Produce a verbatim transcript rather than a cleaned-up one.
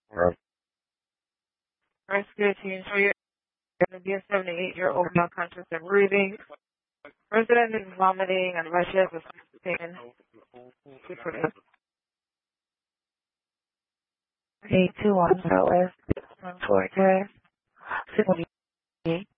Rescue team, show your going to be a seventy-eight-year-old male conscious and breathing. Resident is vomiting and rushes with pain. eight two one Southwest, one four,